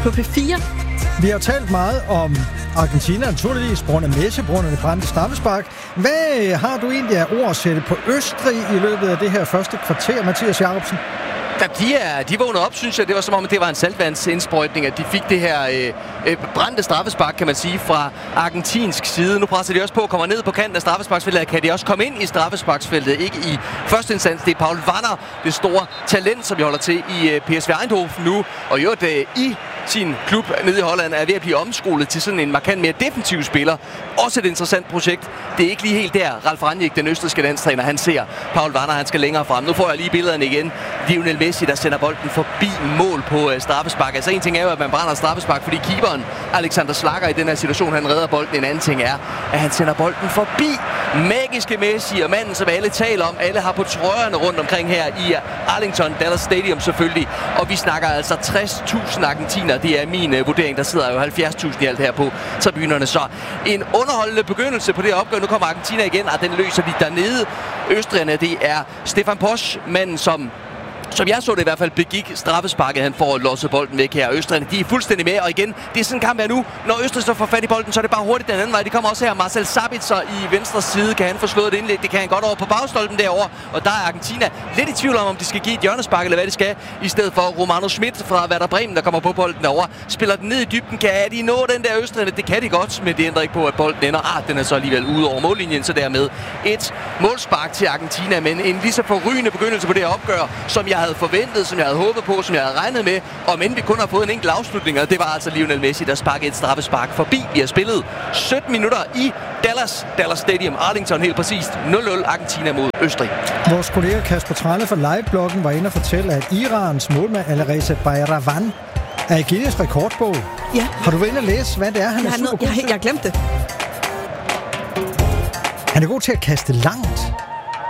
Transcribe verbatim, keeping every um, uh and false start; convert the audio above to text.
på P fire. Vi har jo talt meget om Argentina, naturligvis, på grund af Messi, på grund af det brændte straffespark. Hvad har du egentlig af ord at sætte på Østrig i løbet af det her første kvarter, Mathias Jacobsen? Da de, er, de vågnede op, synes jeg, det var som om, at det var en saltvandsindsprøjtning, at de fik det her øh, øh, brændte straffespark, kan man sige, fra argentinsk side. Nu presser de også på, kommer ned på kanten af straffesparksfeltet. Kan de også komme ind i straffesparksfeltet? Ikke i første instans. Det er Paul Wanner, det store talent, som vi holder til i øh, P S V Eindhoven nu. Og i øvrigt øh, i sin klub nede i Holland er ved at blive omskolet til sådan en markant mere defensiv spiller. Også et interessant projekt. Det er ikke lige helt der, Ralf Rangnick, den østrigske landstræner, han ser. Paul Wanner, han skal længere frem. Nu får jeg lige billederne igen. Lionel Messi, der sender bolden forbi mål på uh, straffespark. Altså en ting er jo, at man brænder straffespark, fordi keeperen Alexander Schlager i den her situation, han redder bolden. En anden ting er, at han sender bolden forbi magiske Messi og manden, som alle taler om. Alle har på trøjerne rundt omkring her i Arlington, Dallas Stadium selvfølgelig. Og vi snakker altså tres tusind argentiner. Det er min uh, vurdering. Der sidder jo halvfjerds tusind i alt her på tribunerne. Så en underholdende begyndelse på det her opgør. Nu kommer Argentina igen, og den løser de dernede. Østrigerne, det er Stefan Posch, manden som Som jeg så det i hvert fald begik straffesparket, han får losset bolden væk her. Østrigerne, de er fuldstændig med, og igen, det er sådan en kamp her nu. Når Østrig så får fat i bolden, så er det bare hurtigt den anden vej. De kommer også her. Marcel Sabitzer i venstre side, kan han få slået et indlæg. Det kan han godt over på bagstolpen derovre. Og der er Argentina lidt i tvivl om, om de skal give et hjørnespark, eller hvad de skal. I stedet for Romano Schmidt fra Werder Bremen, der kommer på bolden derovre. Spiller den ned i dybden. Kan de nå den der Østrigerne? Det kan de godt, men det ændrer ikke på, at bolden ender. Ah, den er så alligevel ude over mållinjen, så dermed et målspark til Argentina. Men en lige så forrygende begyndelse på det her opgør, som jeg havde forventet, som jeg havde håbet på, som jeg havde regnet med, og men vi kun har fået en enkelt afslutning, og det var altså Lionel Messi, der sparkede et straffespark forbi. Vi har spillet sytten minutter i Dallas, Dallas Stadium, Arlington, helt præcist nul nul Argentina mod Østrig. Vores kollega Kasper Tralle fra Live-bloggen var inde og fortælle, at Irans målmand Alireza Bayravan er i Guinness rekordbog. Ja. Har du været inde og læse, hvad det er, han Jeg er har, super noget, god jeg, til? jeg har glemt det. Han er god til at kaste langt.